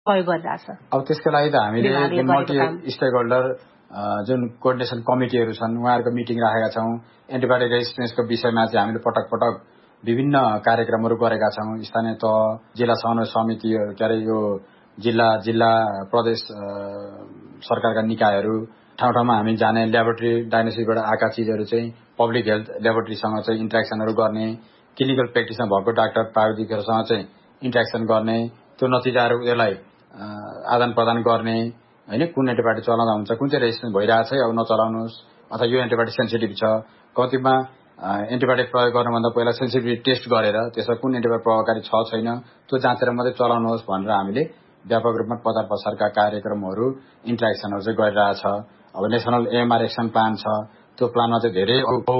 प्रयोग गरिरहेछ। अब त्यसको लागि त हामीले मल्टी स्टेक होल्डर जुन कोअर्डिनेसन कमिटीहरू छन् उहाँहरूको मिटिङ राखेका छौँ। एन्टिबायोटिक रेजिस्टेन्सको विषयमा चाहिँ हामीले पटक पटक विभिन्न कार्यक्रमहरू गरेका छौँ। स्थानीय तह, जिल्ला समन्वय समिति, यो जिल्ला प्रदेश सरकारका निकायहरू, ठाउँ ठाउँमा हामी जाने, ल्याबोरेटरी डायग्नोस्टिकबाट आएका चिजहरू चाहिँ पब्लिक हेल्थ ल्याबोरेटरीसँग चाहिँ इन्ट्रेक्सनहरू गर्ने, क्लिनिकल प्र्याक्टिसमा भएको डाक्टर प्राविधिकहरूसँग चाहिँ इन्ट्रेक्सन गर्ने, त्यो नतिजाहरू उनीहरूलाई आदान प्रदान गर्ने होइन। कुन एन्टिबायोटिक चलाउँदा हुन्छ, कुन चाहिँ रेजिस्टेन्स भइरहेछ है, अब नचलाउनुहोस्, अथवा यो एन्टिबायोटिक सेन्सिटिभ छ। कतिमा एन्टिबायोटिक प्रयोग गर्नुभन्दा पहिला सेन्सिटिभिटी टेस्ट गरेर त्यसमा कुन एन्टिबायोटिक प्रभावकारी छ छैन त्यो जाँचेर मात्रै चलाउनुहोस् भनेर हामीले व्यापक रूपमा प्रचार प्रसारका कार्यक्रमहरू, इन्ट्रेक्सनहरू चाहिँ गरिरहेछ। अब नेसनल एएमआर एक्सन प्लान छ, त्यो प्लानमा चाहिँ धेरै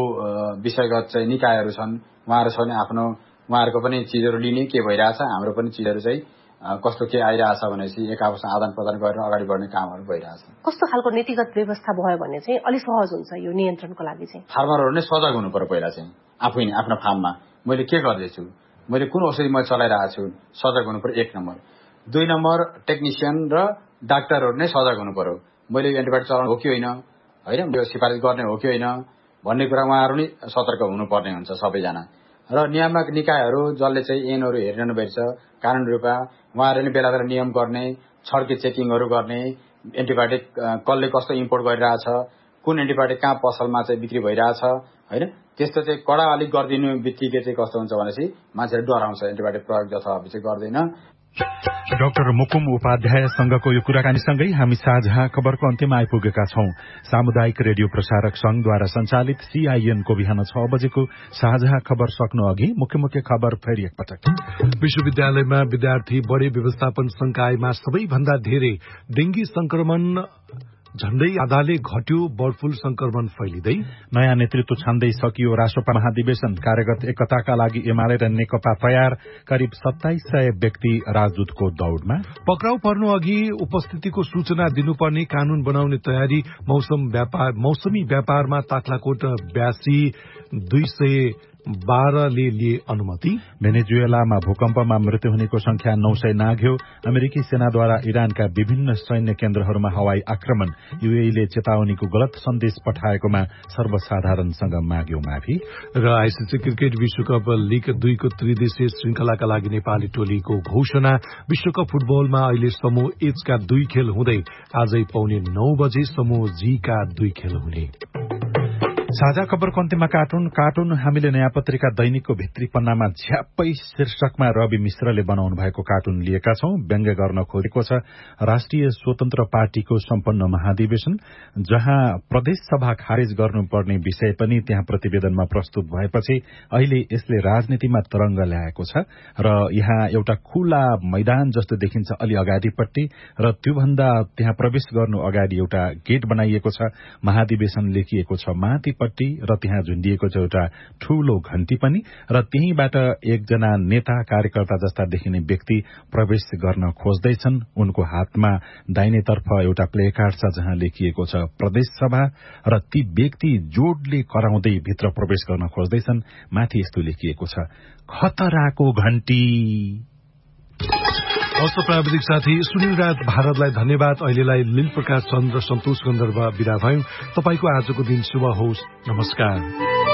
विषयगत चाहिँ निकायहरू छन्, उहाँहरूसँग आफ्नो उहाँहरूको पनि चिजहरू लिने, के भइरहेछ, हाम्रो पनि चिजहरू चाहिँ कस्तो के आइरहेछ भनेपछि एक आपसमा आदान प्रदान गरेर अगाडि बढ्ने कामहरू भइरहेछ। कस्तो खालको नीतिगत व्यवस्था भयो भने चाहिँ अलिक सहज हुन्छ यो नियन्त्रणको लागि चाहिँ? फार्मरहरू नै सजग हुनु पर्यो पहिला चाहिँ, आफै नै आफ्नो फार्ममा मैले के गर्दैछु, मैले कुन औषधि मैले चलाइरहेको छु, सजग हुनु पर्यो 1 नम्बर। 2 नम्बर टेक्निसियन र डाक्टरहरू नै सजग हुनु पर्यो। मैले एन्टिबायोटिक चलाउनु हो कि होइन, यो सिफारिस गर्ने हो कि होइन भन्ने कुरा उहाँहरू नै सतर्क हुनुपर्ने हुन्छ सबैजना। र नियामक निकायहरू जसले चाहिँ ऐनहरू हेरिरहनु भएको छ, कानुन रूपमा उहाँहरूले नै बेला बेला नियम गर्ने, छड्के चेकिङहरू गर्ने, एन्टिबायोटिक कसले कस्तो इम्पोर्ट गरिरहेछ, कुन एन्टिबायोटिक कहाँ पसलमा चाहिँ बिक्री भइरहेछ होइन, त्यस्तो चाहिँ कडा अलिक गरिदिनु बित्तिकै चाहिँ कस्तो हुन्छ भनेपछि मान्छेले डराउँछ, एन्टिबायोटिक प्रयोग जथाभावी चाहिँ गर्दैन। डाक्टर मुकुम उपाध्यायसँगको यो कुराकानीसँगै हामी साझा खबरको अन्त्यमा आइपुगेका छौं। सामुदायिक रेडियो प्रसारक संघद्वारा सञ्चालित सीआईएनको बिहान 6 बजेको साझा खबर सक्नु अघि मुख्य खबर फेरि एकपटक। विश्वविद्यालयमा विद्यार्थी बढी व्यवस्थापन संकायमा सबैभन्दा धेरै डेंगी संक्रमण झण्डै आधाले घट्यो, बर्ड फ्लू संक्रमण फैलिँदै। नयाँ नेतृत्व छान्दै सकियो राष्ट्रपति महाधिवेशन, कार्यगत एकताका लागि एमाले र नेकपा तयार, करिब 2700 व्यक्ति राजदूतको दौड़मा। पक्राउ पर्नु अघि उपस्थितिको सूचना दिनुपर्ने कानून बनाउने तयारी, मौसमी व्यापारमा ताक्लाकोट ब्यासी 212 ले लिए अनुमति। भेनेजुएलामा भूकम्पमा मृत्यु हुनेको संख्या 900 नाघ्यो। अमेरिकी सेनाद्वारा इरानका विभिन्न सैन्य केन्द्रहरूमा हवाई आक्रमण, यूएईले चेतावनीको गलत सन्देश पठाएकोमा सर्वसाधारणसँग माग्यो माफी। र आईसीसी क्रिकेट विश्वकप लीग 2 को त्रिदेशीय श्रृंखलाका लागि नेपाली टोलीको घोषणा। विश्वकप फुटबलमा अहिले समूह एच का 2 खेल हुँदै आजै पौने 9 बजे समूह जी का 2 खेल हुने। साझा खबरको अन्त्यमा कार्टुन हामीले नयाँ पत्रिका दैनिकको भित्री पन्नामा झ्याप्पै शीर्षकमा रवि मिश्रले बनाउनु भएको कार्टुन लिएका छौं। व्यङ्ग्य गर्न खोजेको छ राष्ट्रिय स्वतन्त्र पार्टीको सम्पन्न महाधिवेशन, जहाँ प्रदेश सभा खारेज गर्नुपर्ने विषय पनि त्यहाँ प्रतिवेदनमा प्रस्तुत भएपछि अहिले यसले राजनीतिमा तरंग ल्याएको छ र यहाँ एउटा खुला मैदान जस्तो देखिन्छ अलि अगाडिपट्टि, र त्योभन्दा त्यहाँ प्रवेश गर्नु अगाडि एउटा गेट बनाइएको छ, महाधिवेशन लेखिएको छ माथि र त्यहाँ झुन्डिएको छ एउटा ठूलो घण्टी पनि, र त्यहीबाट एकजना नेता कार्यकर्ता जस्ता देखिने व्यक्ति प्रवेश गर्न खोज्दैछन्। उनको हातमा दाहिनेतर्फ एउटा प्लेकार्ड छ जहाँ लेखिएको छ प्रदेश सभा, र ती व्यक्ति जोडले कराउँदै भित्र प्रवेश गर्न खोज्दैछन्। माथि यस्तो लेखिएको छ खतराको घण्टी। हस्त प्राविधिक साथी सुनिल राज भारतलाई धन्यवाद। अहिलेलाई लील प्रकाश चन्द्र सन्तोष गन्धर्व विदा भयौं। तपाईको आजको दिन शुभ होस्। नमस्कार।